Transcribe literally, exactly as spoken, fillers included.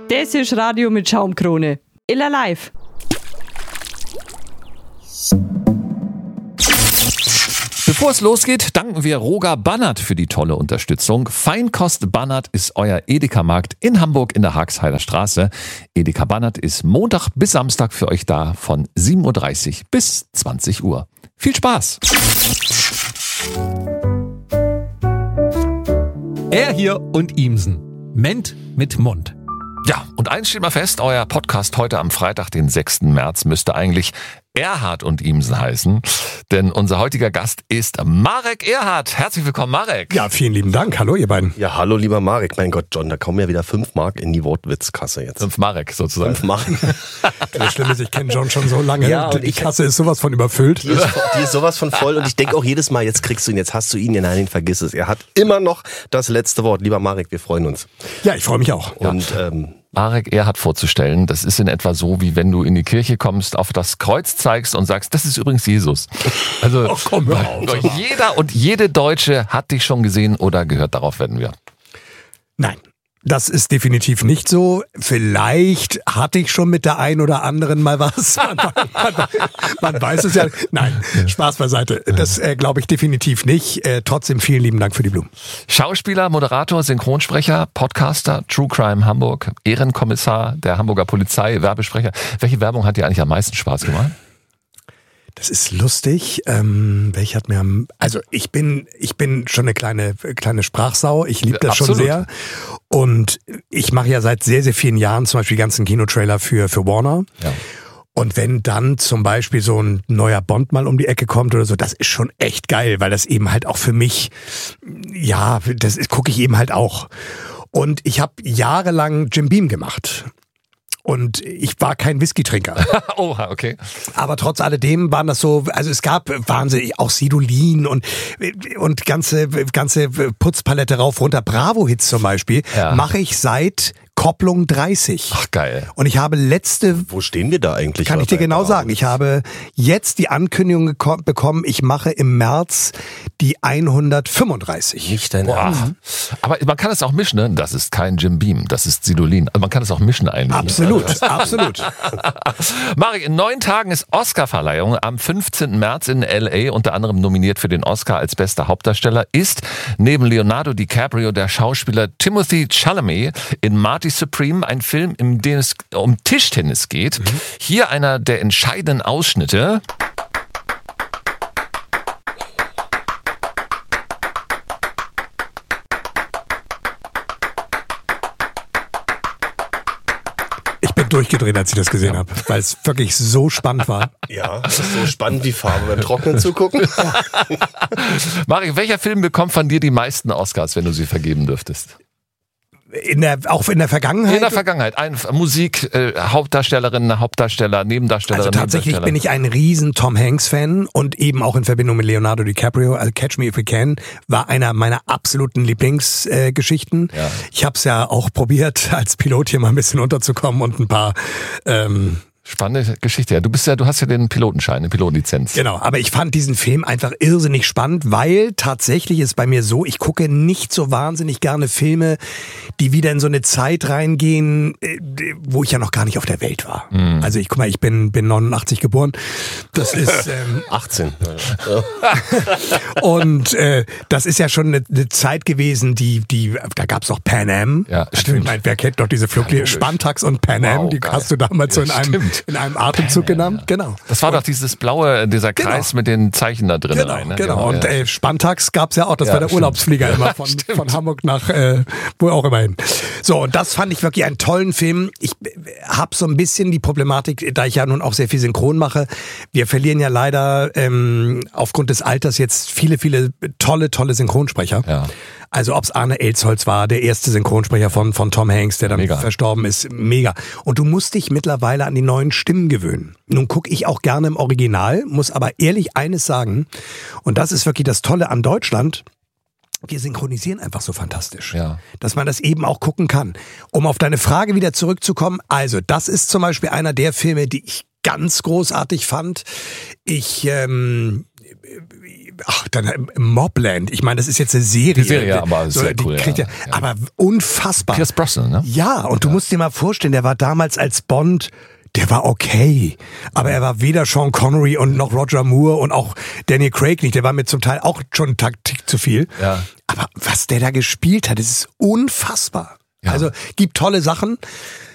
Das ist Radio mit Schaumkrone. Illa live. Bevor es losgeht, danken wir Roger Bannert für die tolle Unterstützung. Feinkost Bannert ist euer Edeka-Markt in Hamburg in der Hagsheider Straße. Edeka Bannert ist Montag bis Samstag für euch da von sieben Uhr dreißig bis zwanzig Uhr. Viel Spaß! Er hier und Ihmsen. Ment mit Mund. Ja, und eins steht mal fest, euer Podcast heute am Freitag, den sechsten März, müsste eigentlich Erhard und Ihmsen heißen, denn unser heutiger Gast ist Marek Erhard. Herzlich willkommen, Marek. Ja, vielen lieben Dank. Hallo, ihr beiden. Ja, hallo, lieber Marek. Mein Gott, John, da kommen ja wieder fünf Mark in die Wortwitzkasse jetzt. Fünf Marek sozusagen. Fünf Mark. Das Schlimme ist, ich kenne John schon so lange. Ja, und die ich- Kasse ist sowas von überfüllt. Die ist, die ist sowas von voll und ich denke auch jedes Mal, jetzt kriegst du ihn, jetzt hast du ihn. Ja, nein, vergiss es. Er hat immer noch das letzte Wort. Lieber Marek, wir freuen uns. Ja, ich freue mich auch. Und ähm, Marek Erhard vorzustellen, das ist in etwa so, wie wenn du in die Kirche kommst, auf das Kreuz zeigst und sagst, das ist übrigens Jesus. Also Oh, komm, hör auf. jeder und jede Deutsche hat dich schon gesehen oder gehört, darauf wetten wir. Nein, das ist definitiv nicht so. Vielleicht hatte ich schon mit der einen oder anderen mal was. Man, man, man weiß es ja. Nein, Spaß beiseite. Das äh, glaube ich definitiv nicht. Äh, trotzdem vielen lieben Dank für die Blumen. Schauspieler, Moderator, Synchronsprecher, Podcaster, True Crime Hamburg, Ehrenkommissar der Hamburger Polizei, Werbesprecher. Welche Werbung hat dir eigentlich am meisten Spaß gemacht? Das ist lustig. Ähm, welche hat mir am, also ich bin, ich bin schon eine kleine, kleine Sprachsau. Ich liebe das Absolut. schon sehr. Und ich mache ja seit sehr, sehr vielen Jahren zum Beispiel die ganzen Kinotrailer für, für Warner. Ja. Und wenn dann zum Beispiel so ein neuer Bond mal um die Ecke kommt oder so, das ist schon echt geil, weil das eben halt auch für mich, ja, das gucke ich eben halt auch. Und ich habe jahrelang Jim Beam gemacht. Und ich war kein Whisky-Trinker. Oha, okay. Aber trotz alledem waren das so, also es gab wahnsinnig auch Sidolin und, und ganze, ganze Putzpalette rauf, runter. Bravo-Hits zum Beispiel Ja. mache ich seit Kopplung dreißig. Ach, geil. Und ich habe letzte, wo stehen wir da eigentlich? kann ich dir genau sagen, ich habe jetzt die Ankündigung geko- bekommen, ich mache im März die hundertfünfunddreißig. Nicht dein Boah. Ernst. Aber man kann es auch mischen, ne? Das ist kein Jim Beam, das ist Sidolin. Also man kann es auch mischen eigentlich. Absolut, absolut. Marek, in neun Tagen ist Oscarverleihung. Am fünfzehnten März in L A, unter anderem nominiert für den Oscar als bester Hauptdarsteller, ist neben Leonardo DiCaprio der Schauspieler Timothy Chalamet in Marty Supreme, ein Film, in dem es um Tischtennis geht. Mhm. Hier einer der entscheidenden Ausschnitte. Ich bin durchgedreht, als ich das gesehen habe, weil es wirklich so spannend war. Ja, das ist so spannend wie Farbe beim Trocknen zugucken. Marek, welcher Film bekommt von dir die meisten Oscars, wenn du sie vergeben dürftest? In der, auch in der Vergangenheit? In der Vergangenheit. Ein Musik, äh, Hauptdarstellerin, Hauptdarsteller, Nebendarsteller, Also tatsächlich bin ich ein riesen Tom Hanks-Fan und eben auch in Verbindung mit Leonardo DiCaprio. Also Catch Me If You Can war einer meiner absoluten Lieblingsgeschichten. Äh, Ja. Ich habe es ja auch probiert, als Pilot hier mal ein bisschen unterzukommen und ein paar... Ähm, Spannende Geschichte. Ja, du bist ja, du hast ja den Pilotenschein, eine Pilotenlizenz. Genau, aber ich fand diesen Film einfach irrsinnig spannend, weil tatsächlich ist bei mir so, ich gucke nicht so wahnsinnig gerne Filme, die wieder in so eine Zeit reingehen, äh, wo ich ja noch gar nicht auf der Welt war. Mhm. Also ich guck mal, ich bin bin neunundachtzig geboren. Das ist ähm, achtzehn. und äh, das ist ja schon eine, eine Zeit gewesen, die die da gab's auch Pan Am. Ja, also, stimmt. ich meine, wer kennt doch diese Fluglinie? Ja, Spantax und Pan Am, Wow, die geil. hast du damals so in Ja, einem stimmt. in einem Atemzug genannt. Genau. Das war doch dieses blaue, dieser Kreis Genau. mit den Zeichen da drin. Genau, rein, ne? genau. Und ja. äh, Spantax gab's ja auch, das Ja, war der stimmt. Urlaubsflieger Ja, immer von, stimmt. von Hamburg nach äh, wo auch immer hin. So, und das fand ich wirklich einen tollen Film. Ich äh, habe so ein bisschen die Problematik, da ich ja nun auch sehr viel synchron mache. Wir verlieren ja leider ähm, aufgrund des Alters jetzt viele, viele tolle, tolle Synchronsprecher. Ja. Also ob's Arne Elsholz war, der erste Synchronsprecher von, von Tom Hanks, der dann Mega. verstorben ist. Mega. Und du musst dich mittlerweile an die neuen Stimmen gewöhnen. Nun gucke ich auch gerne im Original, muss aber ehrlich eines sagen, und das ist wirklich das Tolle an Deutschland, wir synchronisieren einfach so fantastisch, Ja. dass man das eben auch gucken kann. Um auf deine Frage wieder zurückzukommen, also das ist zum Beispiel einer der Filme, die ich ganz großartig fand. Ich ähm, ach, dann Mobland. Ich meine, das ist jetzt eine Serie. Die Serie, aber sehr die cool, kriegt ja. ja, aber unfassbar. Pierce Brosnan, ne? Ja, und du musst dir mal vorstellen, der war damals als Bond, der war okay. Aber er war weder Sean Connery und noch Roger Moore und auch Daniel Craig nicht. Der war mir zum Teil auch schon einen Tick zu viel. Ja. Aber was der da gespielt hat, das ist unfassbar. Ja. Also gibt tolle Sachen.